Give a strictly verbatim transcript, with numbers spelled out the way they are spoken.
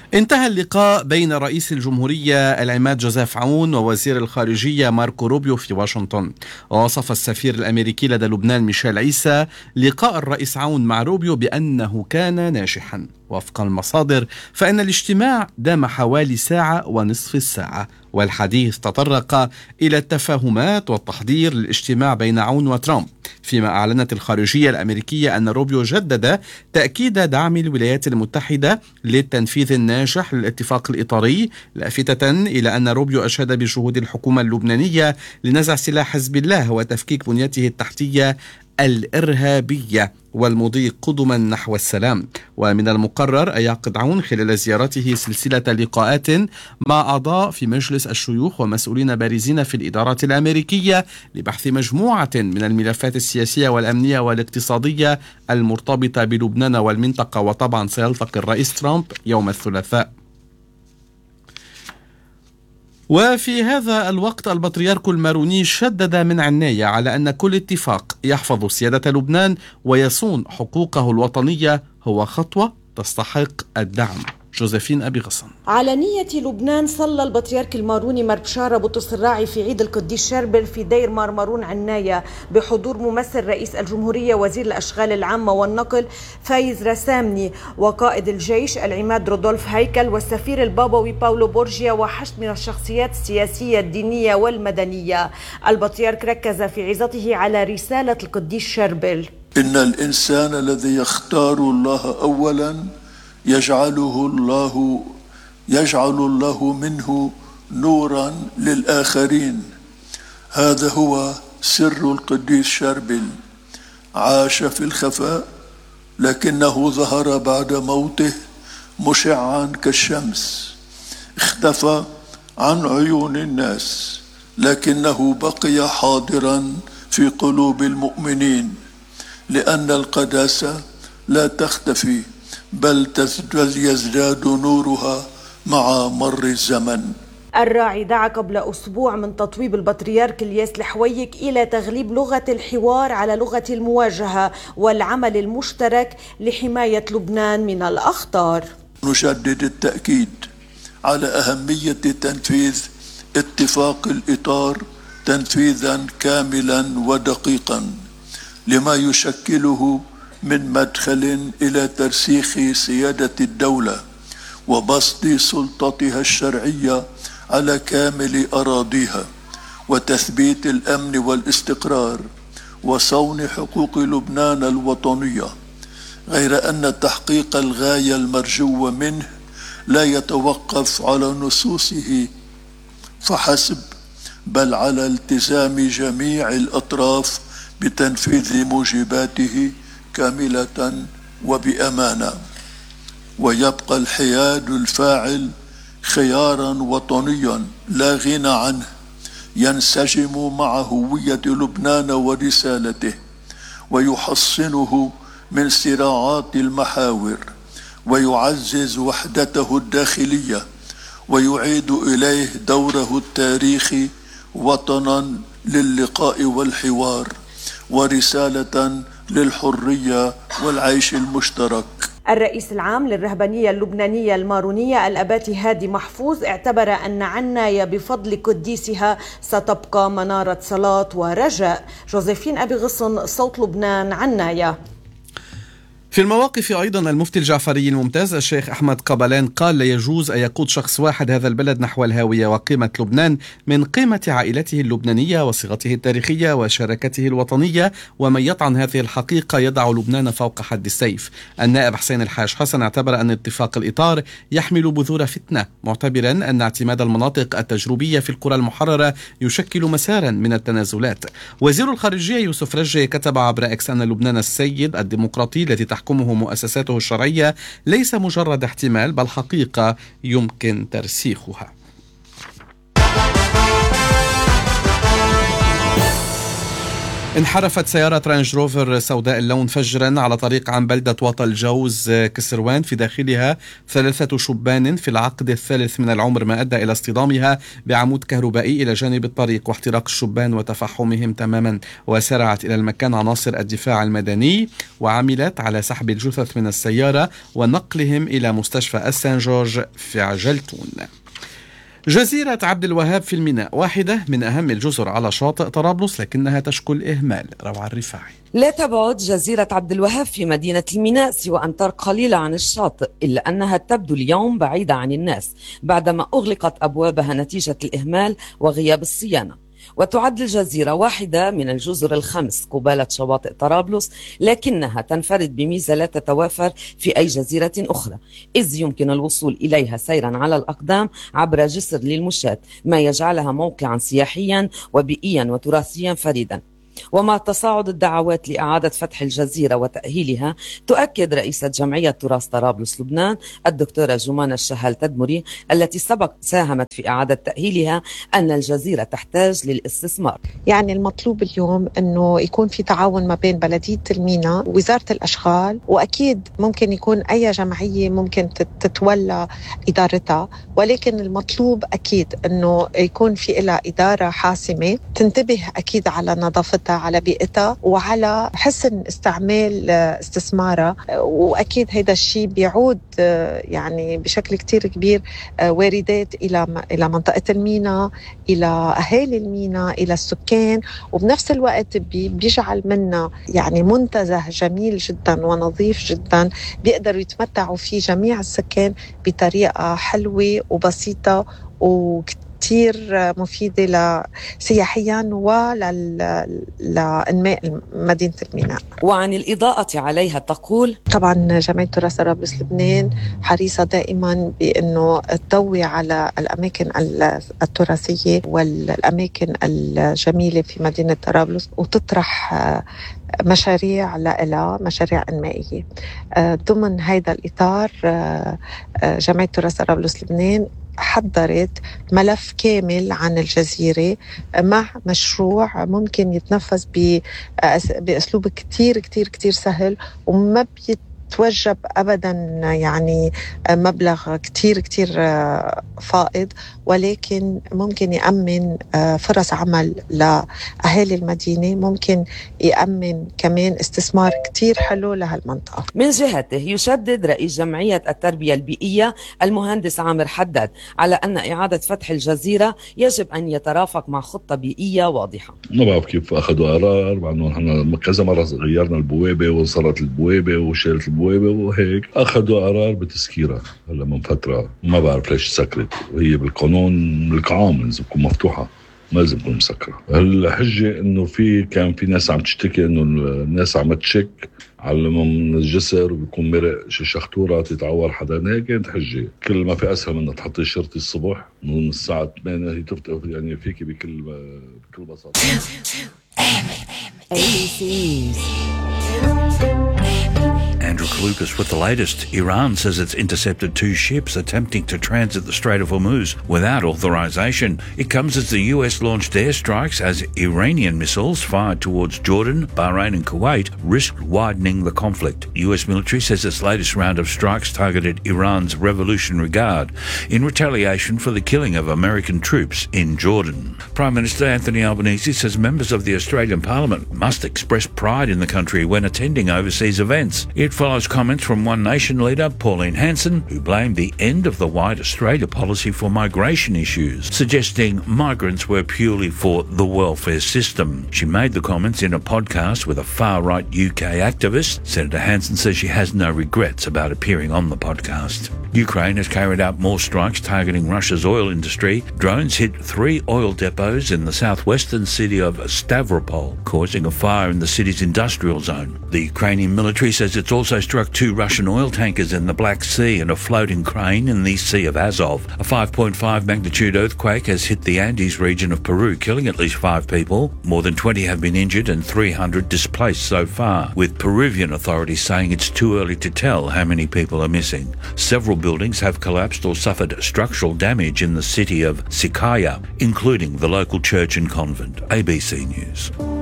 انتهى اللقاء بين رئيس الجمهورية العماد جوزيف عون ووزير الخارجية ماركو روبيو في واشنطن. ووصف السفير الأمريكي لدى لبنان ميشيل عيسى لقاء الرئيس عون مع روبيو بأنه كان ناجحا. وفق المصادر فإن الاجتماع دام حوالي ساعة ونصف الساعة، والحديث تطرق إلى التفاهمات والتحضير للاجتماع بين عون وترامب، فيما أعلنت الخارجية الأمريكية أن روبيو جدد تأكيد دعم الولايات المتحدة للتنفيذ الناجح للاتفاق الإطاري، لافتة إلى أن روبيو أشاد بجهود الحكومة اللبنانية لنزع سلاح حزب الله وتفكيك بنيته التحتية الإرهابية والمضي قدما نحو السلام. ومن المقرر أن يعقد عون خلال زيارته سلسلة لقاءات مع أعضاء في مجلس الشيوخ ومسؤولين بارزين في الإدارات الأمريكية لبحث مجموعة من الملفات السياسية والأمنية والاقتصادية المرتبطة بلبنان والمنطقة. وطبعا سيلتقي الرئيس ترامب يوم الثلاثاء. وفي هذا الوقت البطريرك الماروني شدد من عناية على أن كل اتفاق يحفظ سيادة لبنان ويصون حقوقه الوطنية هو خطوة تستحق الدعم. جوزيفين أبي غصن. على نية لبنان صلى البطريرك الماروني مار بشارة بطرس الراعي في عيد القديس شربل في دير مارمرون عناية بحضور ممثل رئيس الجمهورية وزير الأشغال العامة والنقل فايز رسامني وقائد الجيش العماد رودولف هيكل والسفير البابوي باولو بورجيا وحشد من الشخصيات السياسية الدينية والمدنية. البطريرك ركز في عظته على رسالة القديس شربل: إن الإنسان الذي يختار الله أولا يجعله الله يجعل الله منه نورا للآخرين. هذا هو سر القديس شربل. عاش في الخفاء لكنه ظهر بعد موته مشعا كالشمس. اختفى عن عيون الناس لكنه بقي حاضرا في قلوب المؤمنين، لأن القداسة لا تختفي بل يزداد نورها مع مر الزمن. الراعي دعا قبل أسبوع من تطويب البطريرك الياس الحويك إلى تغليب لغة الحوار على لغة المواجهة والعمل المشترك لحماية لبنان من الأخطار. نشدد التأكيد على أهمية تنفيذ اتفاق الإطار تنفيذا كاملا ودقيقا لما يشكله من مدخل إلى ترسيخ سيادة الدولة وبسط سلطتها الشرعية على كامل أراضيها وتثبيت الأمن والاستقرار وصون حقوق لبنان الوطنية، غير أن تحقيق الغاية المرجو منه لا يتوقف على نصوصه فحسب، بل على التزام جميع الأطراف بتنفيذ موجباته كاملة وبأمانة. ويبقى الحياد الفاعل خيارا وطنيا لا غنى عنه ينسجم مع هوية لبنان ورسالته ويحصنه من صراعات المحاور ويعزز وحدته الداخلية ويعيد إليه دوره التاريخي وطنا للقاء والحوار ورسالة للحرية والعيش المشترك. الرئيس العام للرهبانية اللبنانية المارونية الأباتي هادي محفوظ اعتبر أن عناية بفضل قديسها ستبقى منارة صلاة ورجاء. جوزيفين أبي غصن، صوت لبنان، عناية. في المواقف أيضا المفتي الجعفري الممتاز الشيخ أحمد قبلان قال: لا يجوز أن يقود شخص واحد هذا البلد نحو الهاوية وقيمة لبنان من قيمة عائلته اللبنانية وصيغته التاريخية وشراكته الوطنية، ومن يطعن هذه الحقيقة يضع لبنان فوق حد السيف. النائب حسين الحاج حسن اعتبر أن اتفاق الإطار يحمل بذور فتنة، معتبرا أن اعتماد المناطق التجريبية في القرى المحررة يشكل مسارا من التنازلات. وزير الخارجية يوسف رجي كتب عبر إكس أن لبنان السيد الديمقراطي الذي تحكمه مؤسساته الشرعية ليس مجرد احتمال بل حقيقة يمكن ترسيخها. انحرفت سيارة رانج روفر سوداء اللون فجرا على طريق عن بلدة وطا الجوز كسروان، في داخلها ثلاثة شبان في العقد الثالث من العمر، ما أدى إلى اصطدامها بعمود كهربائي إلى جانب الطريق واحتراق الشبان وتفحمهم تماما. وسارعت إلى المكان عناصر الدفاع المدني وعملت على سحب الجثث من السيارة ونقلهم إلى مستشفى السان جورج في عجلتون. جزيرة عبد الوهاب في الميناء واحدة من أهم الجزر على شاطئ طرابلس، لكنها تشكل إهمال. روعة الرفاعي. لا تبعد جزيرة عبد الوهاب في مدينة الميناء سوى أمتار قليلة عن الشاطئ، إلا أنها تبدو اليوم بعيدة عن الناس بعدما أغلقت أبوابها نتيجة الإهمال وغياب الصيانة. وتعد الجزيرة واحدة من الجزر الخمس قبالة شواطئ طرابلس، لكنها تنفرد بميزة لا تتوافر في أي جزيرة أخرى، إذ يمكن الوصول إليها سيرا على الأقدام عبر جسر للمشاة، ما يجعلها موقعا سياحيا وبيئيا وتراثيا فريدا. ومع تصاعد الدعوات لإعادة فتح الجزيرة وتأهيلها، تؤكد رئيسة جمعية تراث طرابلس لبنان الدكتورة جمانة الشهال تدمري التي سبق ساهمت في إعادة تأهيلها أن الجزيرة تحتاج للاستثمار. يعني المطلوب اليوم أنه يكون في تعاون ما بين بلدية الميناء ووزارة الأشغال، وأكيد ممكن يكون أي جمعية ممكن تتولى إدارتها، ولكن المطلوب أكيد أنه يكون في لها إدارة حاسمة تنتبه أكيد على نظافتها، على بيئتها، وعلى حسن استعمال استثمارها. وأكيد هذا الشيء بيعود يعني بشكل كتير كبير واردات إلى إلى منطقة الميناء، إلى أهالي الميناء، إلى السكان، وبنفس الوقت بيجعل منا يعني منتزه جميل جدا ونظيف جدا بيقدروا يتمتعوا فيه جميع السكان بطريقة حلوة وبسيطة وكتير كتير مفيدة سياحيا ولإنماء مدينة الميناء. وعن الإضاءة عليها تقول: طبعا جمعية تراث طرابلس لبنان حريصة دائما بأنه تضوي على الأماكن التراثية والأماكن الجميلة في مدينة طرابلس، وتطرح مشاريع لها، مشاريع إنمائية. ضمن هذا الإطار جمعية تراث طرابلس لبنان حضرت ملف كامل عن الجزيرة مع مشروع ممكن يتنفذ بأسلوب كتير كتير كتير سهل، وما بيتوجب أبدا يعني مبلغ كتير كتير فائض، ولكن ممكن يأمن فرص عمل لأهالي المدينة، ممكن يأمن كمان استثمار كتير حلو لهالمنطقة. من جهته يشدد رئيس جمعية التربية البيئية المهندس عامر حداد على أن إعادة فتح الجزيرة يجب أن يترافق مع خطة بيئية واضحة. ما بعرف كيف أخذوا قرار، مع أنه نحن كذا مرة غيرنا البوابة وصلت البوابة وشالت البوابة وهيك، أخذوا قرار بتسكيرها هلا من فترة، ما بعرف ليش سكرت، وهي بالقانون القاعة لازم تكون مفتوحة، ما لازم تكون مسكرة. الحجة إنه في كان في ناس عم تشتكي إنه الناس عم تشك على من الجسر وبيكون مرق شي شخطورة تتعور حدا، هيك كانت حجة. كل ما في أسهل من تحطي شرطي الصبح من الساعة ثمانية هي تفتح يعني فيكي بكل بكل بساطة. Andrew Kalukas with the latest. Iran says it's intercepted two ships attempting to transit the Strait of Hormuz without authorization. It comes as the U S launched airstrikes as Iranian missiles fired towards Jordan, Bahrain and Kuwait risked widening the conflict. The U S military says its latest round of strikes targeted Iran's Revolutionary Guard in retaliation for the killing of American troops in Jordan. Prime Minister Anthony Albanese says members of the Australian Parliament must express pride in the country when attending overseas events. It follows comments from One Nation leader Pauline Hanson, who blamed the end of the White Australia policy for migration issues, suggesting migrants were purely for the welfare system. She made the comments in a podcast with a far-right U K activist. Senator Hanson says she has no regrets about appearing on the podcast. Ukraine has carried out more strikes targeting Russia's oil industry. Drones hit three oil depots in the southwestern city of Stavropol, causing a fire in the city's industrial zone. The Ukrainian military says it's also struck two Russian oil tankers in the Black Sea and a floating crane in the Sea of Azov. A five point five magnitude earthquake has hit the Andes region of Peru, killing at least five people. More than twenty have been injured and three hundred displaced so far, with Peruvian authorities saying it's too early to tell how many people are missing. Several buildings have collapsed or suffered structural damage in the city of Sikaya, including the local church and convent. A B C News.